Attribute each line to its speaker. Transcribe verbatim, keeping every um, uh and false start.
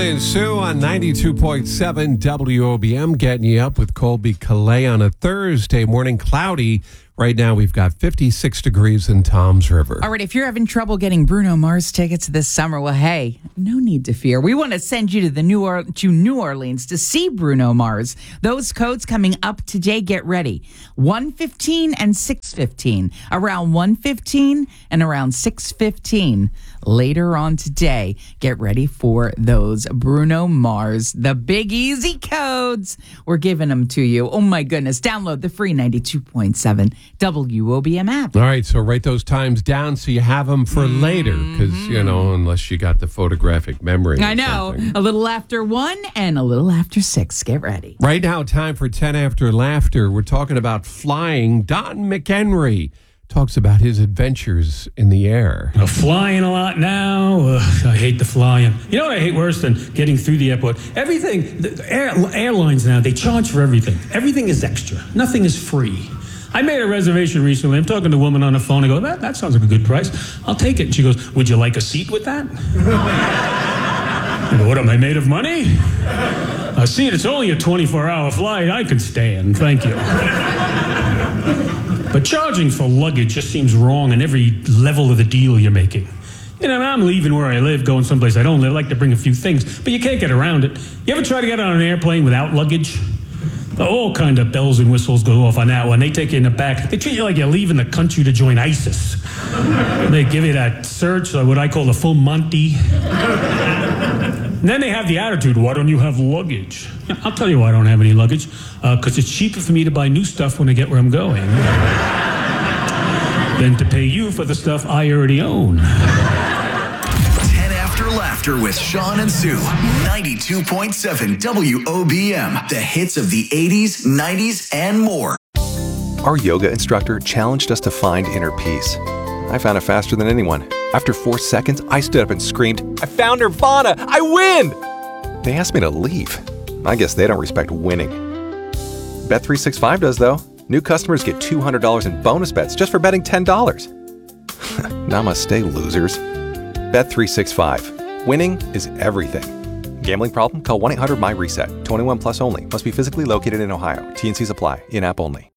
Speaker 1: and Sue on ninety-two point seven W O B M, getting you up with Colby Calais on a Thursday morning. Cloudy. Right now, we've got fifty-six degrees in Toms River.
Speaker 2: All right, if you're having trouble getting Bruno Mars tickets this summer, well, hey, no need to fear. We want to send you to the New or- to New Orleans to see Bruno Mars. Those codes coming up today, get ready. one fifteen and six fifteen. Around one fifteen and around six fifteen. Later on today, get ready for those Bruno Mars, the Big Easy codes. We're giving them to you. Oh, my goodness. Download the free ninety-two point seven W O B M app.
Speaker 1: All right, so write those times down so you have them for mm-hmm. later, because, you know, unless you got the photographic memory.
Speaker 2: I know. Something. A little after one and a little after six. Get ready.
Speaker 1: Right now, time for ten After Laughter. We're talking about flying. Don McHenry talks about his adventures in the air.
Speaker 3: I'm flying a lot now. Ugh, I hate the flying. You know what I hate worse than getting through the airport? Everything, the air, airlines now, they charge for everything. Everything is extra. Nothing is free. I made a reservation recently. I'm talking to a woman on the phone. I go, that, that sounds like a good price. I'll take it. And she goes, would you like a seat with that? I go, what am I, made of money? A seat, it's only a twenty-four hour flight. I can stand. Thank you. But charging for luggage just seems wrong on every level of the deal you're making. You know, I'm leaving where I live, going someplace I don't live. I like to bring a few things, but you can't get around it. You ever try to get on an airplane without luggage? All kind of bells and whistles go off on that one. They take you in the back. They treat you like you're leaving the country to join ISIS. They give you that search, what I call the full Monty. And then they have the attitude, why don't you have luggage? I'll tell you why I don't have any luggage. Because uh, it's cheaper for me to buy new stuff when I get where I'm going than to pay you for the stuff I already own.
Speaker 4: ten After Laughter with Sean and Sue. ninety-two point seven W O B M. The hits of the eighties, nineties, and more.
Speaker 5: Our yoga instructor challenged us to find inner peace. I found it faster than anyone. After four seconds, I stood up and screamed, I found Nirvana! I win! They asked me to leave. I guess they don't respect winning. Bet three sixty-five does, though. New customers get two hundred dollars in bonus bets just for betting ten dollars. Namaste, losers. Bet three sixty-five. Winning is everything. Gambling problem? Call one eight hundred M Y RESET. twenty-one plus only. Must be physically located in Ohio. T N Cs apply. In-app only.